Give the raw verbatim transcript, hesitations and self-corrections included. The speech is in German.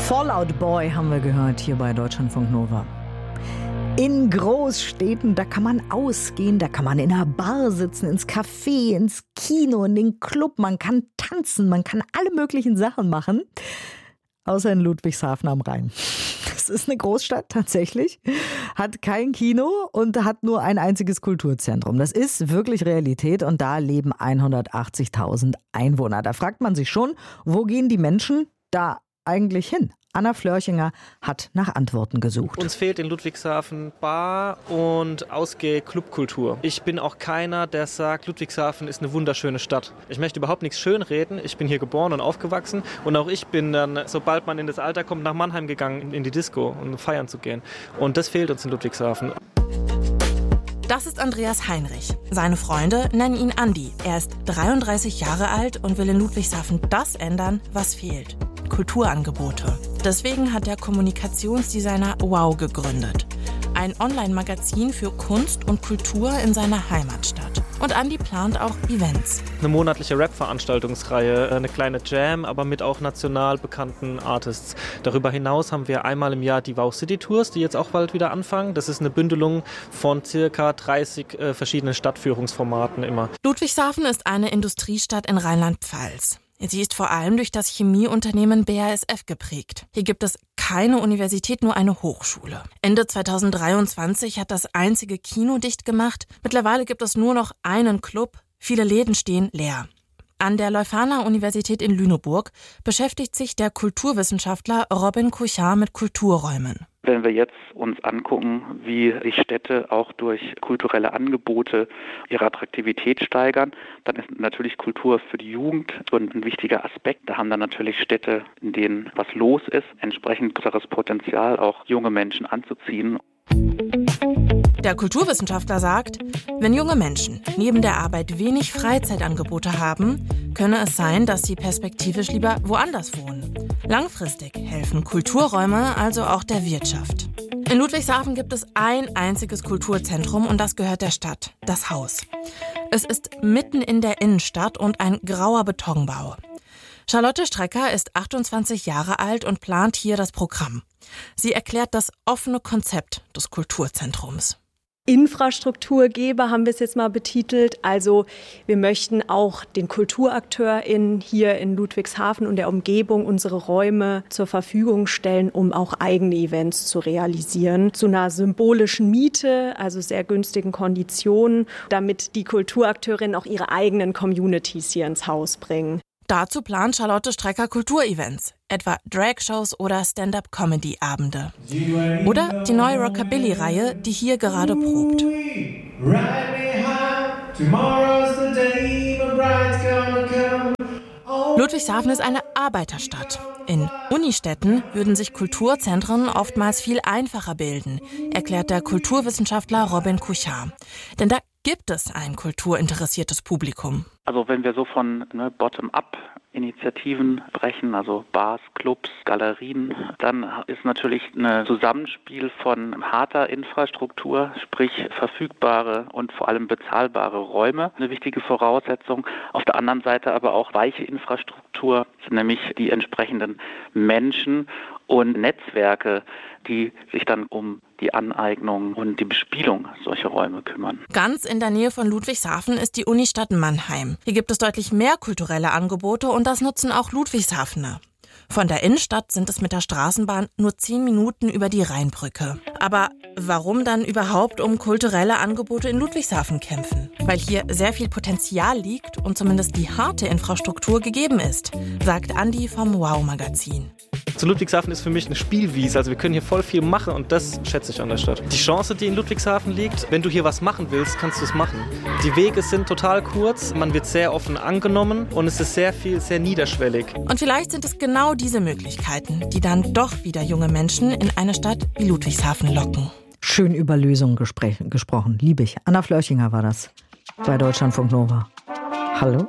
Fall Out Boy haben wir gehört hier bei Deutschlandfunk Nova. In Großstädten, da kann man ausgehen, da kann man in einer Bar sitzen, ins Café, ins Kino, in den Club, man kann tanzen, man kann alle möglichen Sachen machen, außer in Ludwigshafen am Rhein. Das ist eine Großstadt tatsächlich, hat kein Kino und hat nur ein einziges Kulturzentrum. Das ist wirklich Realität und da leben hundertachtzigtausend Einwohner. Da fragt man sich schon, wo gehen die Menschen da eigentlich hin? Anna Flörchinger hat nach Antworten gesucht. Uns fehlt in Ludwigshafen Bar- und Ausgeh-Clubkultur. Ich bin auch keiner, der sagt, Ludwigshafen ist eine wunderschöne Stadt. Ich möchte überhaupt nichts schönreden. Ich bin hier geboren und aufgewachsen. Und auch ich bin dann, sobald man in das Alter kommt, nach Mannheim gegangen, in die Disco, um feiern zu gehen. Und das fehlt uns in Ludwigshafen. Das ist Andreas Heinrich. Seine Freunde nennen ihn Andi. Er ist dreiunddreißig Jahre alt und will in Ludwigshafen das ändern, was fehlt. Kulturangebote. Deswegen hat der Kommunikationsdesigner Wow gegründet. Ein Online-Magazin für Kunst und Kultur in seiner Heimatstadt. Und Andi plant auch Events. Eine monatliche Rap-Veranstaltungsreihe, eine kleine Jam, aber mit auch national bekannten Artists. Darüber hinaus haben wir einmal im Jahr die Wow City Tours, die jetzt auch bald wieder anfangen. Das ist eine Bündelung von circa dreißig äh, verschiedenen Stadtführungsformaten immer. Ludwigshafen ist eine Industriestadt in Rheinland-Pfalz. Sie ist vor allem durch das Chemieunternehmen B A S F geprägt. Hier gibt es keine Universität, nur eine Hochschule. Ende zweitausenddreiundzwanzig hat das einzige Kino dicht gemacht. Mittlerweile gibt es nur noch einen Club. Viele Läden stehen leer. An der Leuphana-Universität in Lüneburg beschäftigt sich der Kulturwissenschaftler Robin Couchard mit Kulturräumen. Wenn wir jetzt uns angucken, wie sich Städte auch durch kulturelle Angebote ihre Attraktivität steigern, dann ist natürlich Kultur für die Jugend ein wichtiger Aspekt. Da haben dann natürlich Städte, in denen was los ist, entsprechend größeres Potenzial, auch junge Menschen anzuziehen. Der Kulturwissenschaftler sagt, wenn junge Menschen neben der Arbeit wenig Freizeitangebote haben, könne es sein, dass sie perspektivisch lieber woanders wohnen. Langfristig helfen Kulturräume also auch der Wirtschaft. In Ludwigshafen gibt es ein einziges Kulturzentrum und das gehört der Stadt, das Haus. Es ist mitten in der Innenstadt und ein grauer Betonbau. Charlotte Strecker ist achtundzwanzig Jahre alt und plant hier das Programm. Sie erklärt das offene Konzept des Kulturzentrums. Infrastrukturgeber haben wir es jetzt mal betitelt. Also wir möchten auch den KulturakteurInnen hier in Ludwigshafen und der Umgebung unsere Räume zur Verfügung stellen, um auch eigene Events zu realisieren. Zu einer symbolischen Miete, also sehr günstigen Konditionen, damit die Kulturakteurinnen auch ihre eigenen Communities hier ins Haus bringen. Dazu plant Charlotte Strecker Kulturevents, etwa Dragshows oder Stand-up-Comedy-Abende. Oder die neue Rockabilly-Reihe, die hier gerade probt. Ludwigshafen ist eine Arbeiterstadt. In Unistädten würden sich Kulturzentren oftmals viel einfacher bilden, erklärt der Kulturwissenschaftler Robin Couchard. Denn da gibt es ein kulturinteressiertes Publikum. Also wenn wir so von ne, Bottom-up-Initiativen sprechen, also Bars, Clubs, Galerien, dann ist natürlich ein Zusammenspiel von harter Infrastruktur, sprich verfügbare und vor allem bezahlbare Räume, eine wichtige Voraussetzung. Auf der anderen Seite aber auch weiche Infrastruktur, nämlich die entsprechenden Menschen und Netzwerke, die sich dann um die Aneignung und die Bespielung solcher Räume kümmern. Ganz in der Nähe von Ludwigshafen ist die Unistadt Mannheim. Hier gibt es deutlich mehr kulturelle Angebote und das nutzen auch Ludwigshafener. Von der Innenstadt sind es mit der Straßenbahn nur zehn Minuten über die Rheinbrücke. Aber warum dann überhaupt um kulturelle Angebote in Ludwigshafen kämpfen? Weil hier sehr viel Potenzial liegt und zumindest die harte Infrastruktur gegeben ist, sagt Andi vom Wow-Magazin. Zu Ludwigshafen ist für mich eine Spielwiese, also wir können hier voll viel machen und das schätze ich an der Stadt. Die Chance, die in Ludwigshafen liegt, wenn du hier was machen willst, kannst du es machen. Die Wege sind total kurz, man wird sehr offen angenommen und es ist sehr viel, sehr niederschwellig. Und vielleicht sind es genau diese Möglichkeiten, die dann doch wieder junge Menschen in eine Stadt wie Ludwigshafen locken. Schön über Lösungen gespräch- gesprochen, liebe ich. Anna Flörchinger war das bei Deutschlandfunk Nova. Hallo?